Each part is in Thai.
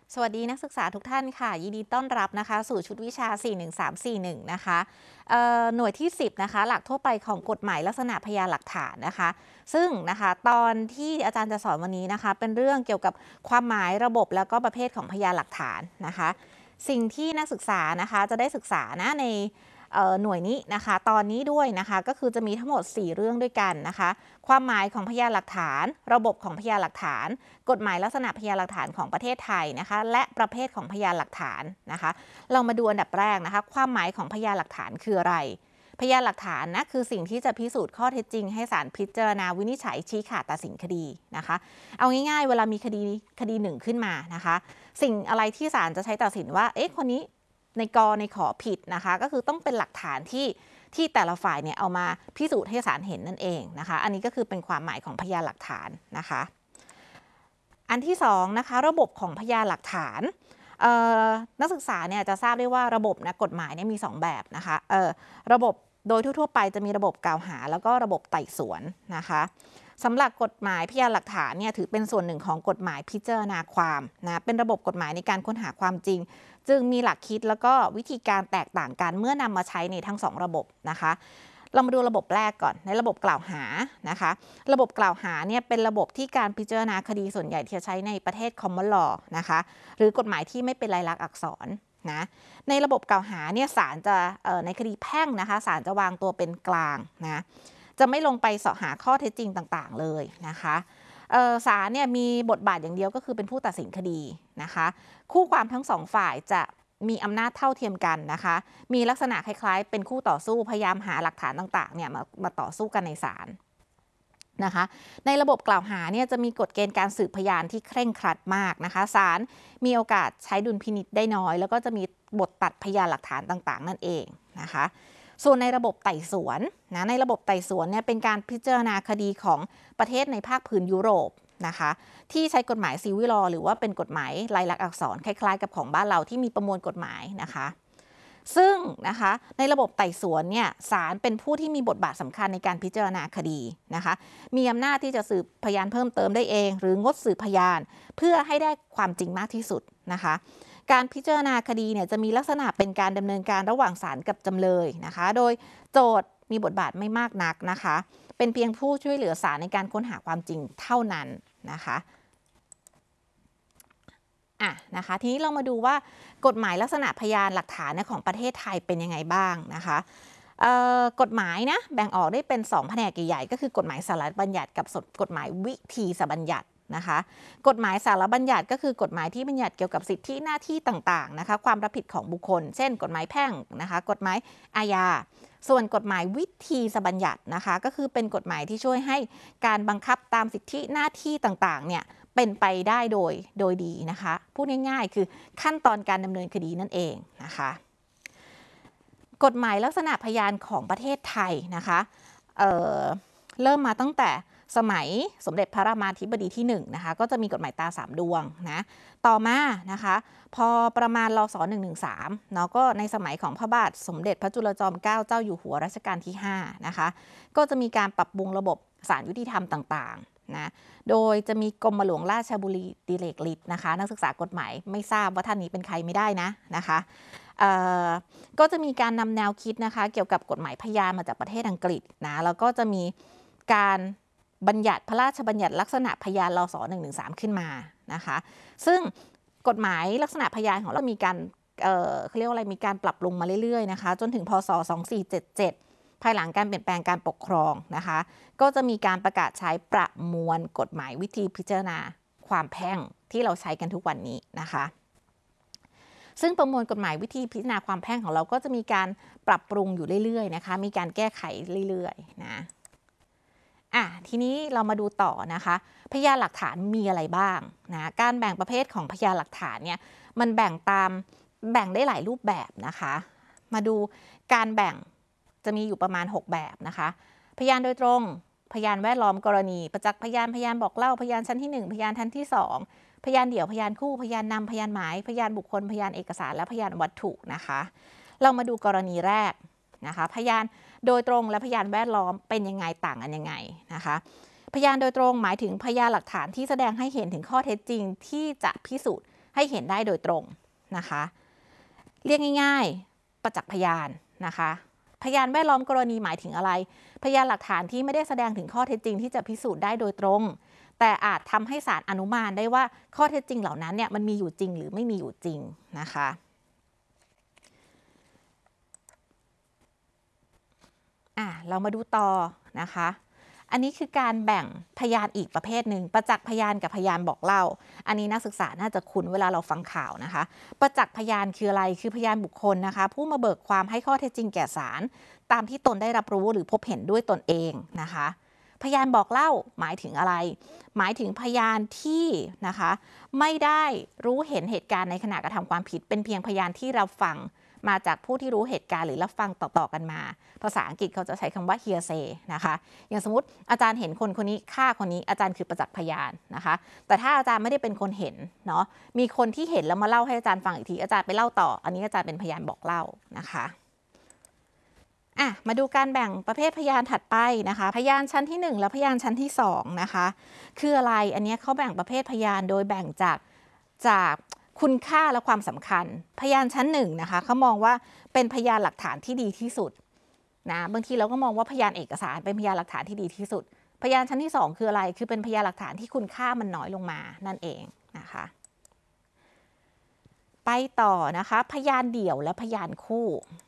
สวัสดีนักศึกษาทุกท่านค่ะยินดีต้อนรับนะคะสู่ชุดวิชา 41341 นะคะหน่วยที่ 10 นะคะหลักทั่วไปของกฎหมายลักษณะพยานหลักฐานนะคะซึ่งนะคะตอนที่อาจารย์จะสอนวันนี้นะคะเป็นเรื่องเกี่ยวกับความหมายระบบแล้วก็ประเภทของพยานหลักฐานนะคะสิ่งที่นักศึกษานะคะจะได้ศึกษานะในหน่วยนี้นะคะตอนนี้ด้วยนะคะก็คือจะมีทั้งหมด 4 เรื่องด้วยกันนะคะความหมายของพยานหลักฐานระบบของพยานหลักฐานกฎหมายลักษณะพยานหลักฐานของประเทศไทยนะคะและประเภทของพยานหลักฐานนะคะเรามาดูอันดับแรกนะคะความหมายของพยานหลักฐานคืออะไรพยานหลักฐานนะคือสิ่งที่จะพิสูจน์ข้อเท็จจริงให้ศาลพิจารณาวินิจฉัยชี้ขาดตัดสินคดีนะคะเอาง่ายๆเวลามีคดีหนึ่งขึ้นมานะคะสิ่งอะไรที่ศาลจะใช้ตัดสินว่าคนนี้ในขอผิดนะคะก็คือต้องเป็นหลักฐานที่แต่ละฝ่ายเนี่ยเอามาพิสูจน์ให้ศาลเห็นนั่นเองนะคะอันนี้ก็คือเป็นความหมายของพยานหลักฐานนะคะอันที่2นะคะระบบของพยานหลักฐานนักศึกษาเนี่ยจะทราบได้ว่าระบบนะกฎหมายเนี่ยมี2แบบนะคะระบบโดยทั่วๆไปจะมีระบบกล่าวหาแล้วก็ระบบไต่สวนนะคะสำหรับกฎหมายพยานหลักฐานเนี่ยถือเป็นส่วนหนึ่งของกฎหมายพิจารณาความนะเป็นระบบกฎหมายในการค้นหาความจริงจึงมีหลักคิดแล้วก็วิธีการแตกต่างกันเมื่อนำมาใช้ในทั้ง2ระบบนะคะเรามาดูระบบแรกก่อนในระบบกล่าวหานะคะระบบกล่าวหาเนี่ยเป็นระบบที่การพิจารณาคดีส่วนใหญ่ที่จะใช้ในประเทศ common law นะคะหรือกฎหมายที่ไม่เป็นลายลักษณ์อักษรนะในระบบกล่าวหาเนี่ยศาลจะในคดีแพ่งนะคะศาลจะวางตัวเป็นกลางนะจะไม่ลงไปเสาะหาข้อเท็จจริงต่างๆเลยนะคะศาลเนี่ยมีบทบาทอย่างเดียวก็คือเป็นผู้ตัดสินคดีนะคะคู่ความทั้งสองฝ่ายจะมีอำนาจเท่าเทียมกันนะคะมีลักษณะคล้ายๆเป็นคู่ต่อสู้พยายามหาหลักฐานต่างๆเนี่ยมาต่อสู้กันในศาลนะคะในระบบกล่าวหาเนี่ยจะมีกฎเกณฑ์การสืบพยานที่เคร่งครัดมากนะคะศาลมีโอกาสใช้ดุลพินิจได้น้อยแล้วก็จะมีบทตัดพยานหลักฐานต่างๆนั่นเองนะคะส่วนในระบบไต่สวนนะในระบบไต่สวนเนี่ยเป็นการพิจารณาคดีของประเทศในภาคพื้นยุโรปนะคะที่ใช้กฎหมายซิวิลลอหรือว่าเป็นกฎหมายลายลักษณ์อักษรคล้ายๆกับของบ้านเราที่มีประมวลกฎหมายนะคะซึ่งนะคะในระบบไต่สวนเนี่ยศาลเป็นผู้ที่มีบทบาทสำคัญในการพิจารณาคดีนะคะมีอำนาจที่จะสืบพยานเพิ่มเติมได้เองหรืองดสืบพยานเพื่อให้ได้ความจริงมากที่สุดนะคะการพิจารณาคดีเนี่ยจะมีลักษณะเป็นการดำเนินการระหว่างศาลกับจำเลยนะคะโดยโจทย์มีบทบาทไม่มากนักนะคะเป็นเพียงผู้ช่วยเหลือศาลในการค้นหาความจริงเท่านั้นนะคะนะคะทีนี้เรามาดูว่ากฎหมายลักษณะพยานหลักฐานของประเทศไทยเป็นยังไงบ้างนะคะกฎหมายนะแบ่งออกได้เป็น2แผนกใหญ่ๆก็คือกฎหมายสาระบัญญัติกับกฎหมายวิธีบัญญัตินะคะกฎหมายสาระบัญญัติก็คือกฎหมายที่บัญญัติเกี่ยวกับสิทธิหน้าที่ต่างๆนะคะความรับผิดของบุคคลเช่นกฎหมายแพ่งนะคะกฎหมายอาญาส่วนกฎหมายวิธีบัญญัตินะคะก็คือเป็นกฎหมายที่ช่วยให้การบังคับตามสิทธิหน้าที่ต่างๆเนี่ยเป็นไปได้โดยดีนะคะพูดง่ายๆคือขั้นตอนการดำเนินคดีนั่นเองนะคะกฎหมายลักษณะพยานของประเทศไทยนะคะเริ่มมาตั้งแต่สมัยสมเด็จพระรามาธิบดีที่1นะคะก็จะมีกฎหมายตา3ดวงนะต่อมานะคะพอประมาณรศ113เนาะก็ในสมัยของพระบาทสมเด็จพระจุลจอมเกล้าเจ้าอยู่หัวรัชกาลที่5นะคะก็จะมีการปรับปรุงระบบศาลยุติธรรมต่างๆนะโดยจะมีกรมหลวงราชบุรีดิเรกฤทธิ์นะคะนักศึกษากฎหมายไม่ทราบว่าท่านนี้เป็นใครไม่ได้นะคะก็จะมีการนำแนวคิดนะคะเกี่ยวกับกฎหมายพยานมาจากประเทศอังกฤษนะแล้วก็จะมีการบัญญัติพระราชบัญญัติลักษณะพยานรศ113ขึ้นมานะคะซึ่งกฎหมายลักษณะพยานของเรามีการเขาเรียกว่าอะไรมีการปรับปรุงมาเรื่อยๆนะคะจนถึงพศ2477ภายหลังการเปลี่ยนแปลงการปกครองนะคะก็จะมีการประกาศใช้ประมวลกฎหมายวิธีพิจารณาความแพ่งที่เราใช้กันทุกวันนี้นะคะซึ่งประมวลกฎหมายวิธีพิจารณาความแพ่งของเราก็จะมีการปรับปรุงอยู่เรื่อยๆนะคะมีการแก้ไขเรื่อยๆนะทีนี้เรามาดูต่อนะคะพยานหลักฐานมีอะไรบ้างนะการแบ่งประเภทของพยานหลักฐานเนี่ยมันแบ่งได้หลายรูปแบบนะคะมาดูการแบ่งจะมีอยู่ประมาณ6แบบนะคะพยานโดยตรงพยานแวดล้อมกรณีประจักษ์พยานบอกเล่าพยานชั้นที่1พยานชั้นที่2พยานเดี่ยวพยานคู่พยานนำพยานหมายพยานบุคคลพยานเอกสารและพยานวัตถุนะคะเรามาดูกรณีแรกนะคะพยานโดยตรงและพยานแวดล้อมเป็นยังไงต่างกันยังไงนะคะพยานโดยตรงหมายถึงพยานหลักฐานที่แสดงให้เห็นถึงข้อเท็จจริงที่จะพิสูจน์ให้เห็นได้โดยตรงนะคะเรียกง่ายๆประจักษ์พยานนะคะพยานแวดล้อมกรณีหมายถึงอะไรพยานหลักฐานที่ไม่ได้แสดงถึงข้อเท็จจริงที่จะพิสูจน์ได้โดยตรงแต่อาจทำให้ศาลอนุมานได้ว่าข้อเท็จจริงเหล่านั้นเนี่ยมันมีอยู่จริงหรือไม่มีอยู่จริงนะคะเรามาดูต่อนะคะอันนี้คือการแบ่งพยานอีกประเภทหนึ่งประจักษ์พยานกับพยานบอกเล่าอันนี้นักศึกษาน่าจะคุ้นเวลาเราฟังข่าวนะคะประจักษ์พยานคืออะไรคือพยานบุคคลนะคะผู้มาเบิกความให้ข้อเท็จจริงแก่ศาลตามที่ตนได้รับรู้หรือพบเห็นด้วยตนเองนะคะพยานบอกเล่าหมายถึงอะไรหมายถึงพยานที่นะคะไม่ได้รู้เห็นเหตุการณ์ในขณะกระทำความผิดเป็นเพียงพยานที่รับฟังมาจากผู้ที่รู้เหตุการณ์หรือรับฟังต่อๆกันมาภาษาอังกฤษเขาจะใช้คำว่า hearsay นะคะอย่างสมมติอาจารย์เห็นคนคนนี้ฆ่าคนนี้อาจารย์คือประจักษ์พยานนะคะแต่ถ้าอาจารย์ไม่ได้เป็นคนเห็นเนาะมีคนที่เห็นแล้วมาเล่าให้อาจารย์ฟังอีกทีอาจารย์ไปเล่าต่ออันนี้อาจารย์เป็นพยานบอกเล่านะคะมาดูการแบ่งประเภทพยานถัดไปนะคะพยานชั้นที่1และพยานชั้นที่2นะคะคืออะไรอันนี้เขาแบ่งประเภทพยานโดยแบ่งจากคุณค่าและความสำคัญพยานชั้น1นะคะเขามองว่าเป็นพยานหลักฐานที่ดีที่สุดนะบางทีเราก็มองว่าพยานเอกสารเป็นพยานหลักฐานที่ดีที่สุดพยานชั้นที่2คืออะไรคือเป็นพยานหลักฐานที่คุณค่ามันน้อยลงมานั่นเองนะคะไปต่อนะคะพยานเดี่ยวและพยานคู่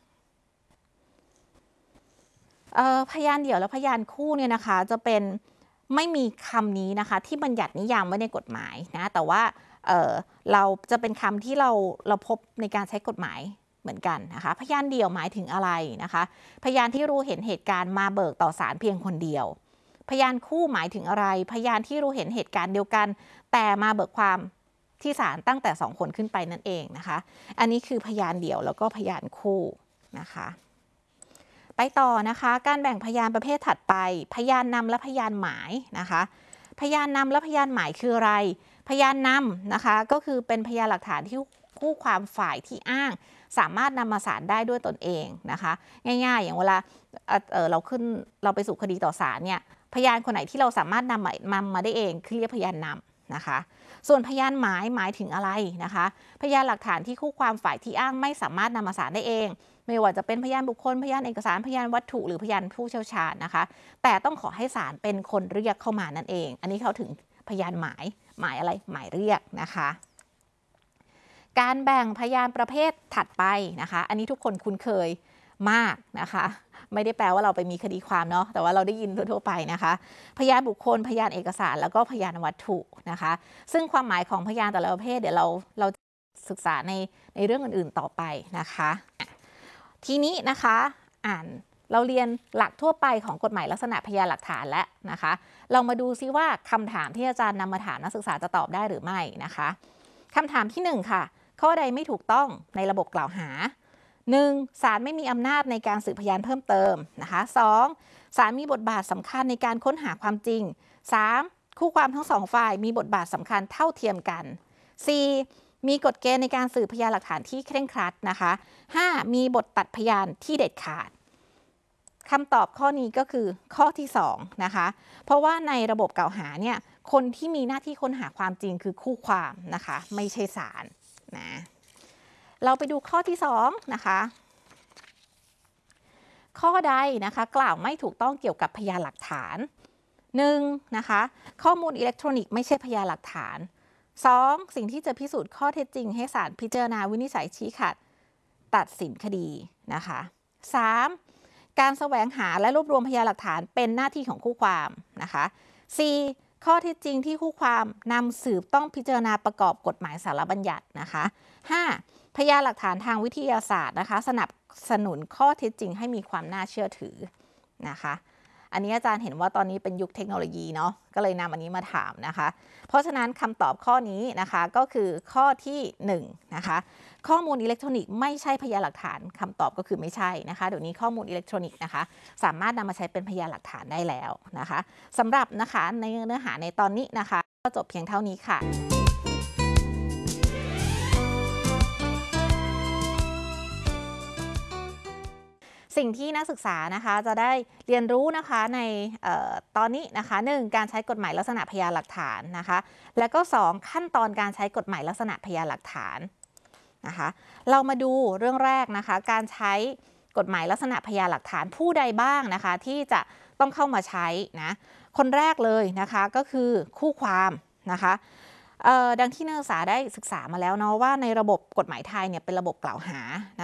พยานเดี่ยวและพยานคู่เนี่ยนะคะจะเป็นไม่มีคำนี้นะคะที่บัญญัตินิยามไว้ในกฎหมายนะแต่ว่าเราจะเป็นคำที่เราพบในการใช้กฎหมายเหมือนกันนะคะพยานเดี่ยวหมายถึงอะไรนะคะพยานที่รู้เห็นเหตุการณ์มาเบิกต่อศาลเพียงคนเดียวพยานคู่หมายถึงอะไรพยานที่รู้เห็นเหตุการณ์เดียวกันแต่มาเบิกความที่ศาลตั้งแต่2 คนขึ้นไปนั่นเองนะคะอันนี้คือพยานเดี่ยวแล้วก็พยานคู่นะคะไปต่อนะคะการแบ่งพยานประเภทถัดไปพยานนำและพยานหมายนะคะพยานนำและพยานหมายคืออะไรพยานนำนะคะก็คือเป็นพยานหลักฐานที่คู่ความฝ่ายที่อ้างสามารถนำมาศาลได้ด้วยตนเองนะคะง่ายๆอย่างเวลาเราไปสู่คดีต่อศาลเนี่ยพยานคนไหนที่เราสามารถนำมาได้เองคือเรียกพยานนำนะคะส่วนพยานหมายถึงอะไรนะคะพยานหลักฐานที่คู่ความฝ่ายที่อ้างไม่สามารถนำมาศาลได้เองไม่ว่าจะเป็นพยานบุคคลพยานเอกสารพยานวัตถุหรือพยานผู้เชี่ยวชาญนะคะแต่ต้องขอให้ศาลเป็นคนเรียกเข้ามานั่นเองอันนี้เขาถึงพยานหมายอะไรหมายเรียกนะคะการแบ่งพยานประเภทถัดไปนะคะอันนี้ทุกคนคุ้นเคยมากนะคะไม่ได้แปลว่าเราไปมีคดีความเนาะแต่ว่าเราได้ยินทั่วๆไปนะคะพยานบุคคลพยานเอกสารแล้วก็พยานวัตถุนะคะซึ่งความหมายของพยานแต่ละประเภทเดี๋ยวเราศึกษาในเรื่องอื่นๆต่อไปนะคะทีนี้นะคะเราเรียนหลักทั่วไปของกฎหมายลักษณะพยานหลักฐานแล้วนะคะเรามาดูซิว่าคำถามที่อาจารย์นำมาถามนักศึกษาจะตอบได้หรือไม่นะคะคำถามที่1ค่ะข้อใดไม่ถูกต้องในระบบกล่าวหา 1. ศาลไม่มีอำนาจในการสืบพยานเพิ่มเติมนะคะ 2. ศาลมีบทบาทสำคัญในการค้นหาความจริง 3. คู่ความทั้ง2 ฝ่ายมีบทบาทสำคัญเท่าเทียมกัน 4. มีกฎเกณฑ์ในการสืบพยานหลักฐานที่เคร่งครัดนะคะ 5. มีบทตัดพยานที่เด็ดขาดคำตอบข้อนี้ก็คือข้อที่2นะคะเพราะว่าในระบบกล่าวหาเนี่ยคนที่มีหน้าที่ค้นหาความจริงคือคู่ความนะคะไม่ใช่ศาลนะเราไปดูข้อที่2นะคะข้อใดนะคะกล่าวไม่ถูกต้องเกี่ยวกับพยานหลักฐาน 1. นะคะข้อมูลอิเล็กทรอนิกส์ไม่ใช่พยานหลักฐาน 2. สิ่งที่จะพิสูจน์ข้อเท็จจริงให้ศาลพิจารณาวินิจฉัยชี้ขาดตัดสินคดีนะคะ 3. การแสวงหาและรวบรวมพยานหลักฐานเป็นหน้าที่ของคู่ความนะคะ 4. ข้อเท็จจริงที่คู่ความนำสืบต้องพิจารณาประกอบกฎหมายสารบัญญัตินะคะ 5. พยานหลักฐานทางวิทยาศาสตร์นะคะสนับสนุนข้อเท็จจริงให้มีความน่าเชื่อถือนะคะอันนี้อาจารย์เห็นว่าตอนนี้เป็นยุคเทคโนโลยีเนาะก็เลยนำอันนี้มาถามนะคะเพราะฉะนั้นคำตอบข้อนี้นะคะก็คือข้อที่1นะคะข้อมูลอิเล็กทรอนิกส์ไม่ใช่พยานหลักฐานคำตอบก็คือไม่ใช่นะคะเดี๋ยวนี้ข้อมูลอิเล็กทรอนิกส์นะคะสามารถนำมาใช้เป็นพยานหลักฐานได้แล้วนะคะสำหรับนะคะในเนื้อหาในตอนนี้นะคะก็จบเพียงเท่านี้ค่ะสิ่งที่นักศึกษานะคะจะได้เรียนรู้นะคะในตอนนี้นะคะ1การใช้กฎหมายลักษณะพยานหลักฐานนะคะแล้วก็2ขั้นตอนการใช้กฎหมายลักษณะพยานหลักฐานนะคะเรามาดูเรื่องแรกนะคะการใช้กฎหมายลักษณะพยานหลักฐานผู้ใดบ้างนะคะที่จะต้องเข้ามาใช้นะคนแรกเลยนะคะก็คือคู่ความนะคะดังที่นักศึกษาได้ศึกษามาแล้วเนาะว่าในระบบกฎหมายไทยเนี่ยเป็นระบบกล่าวหา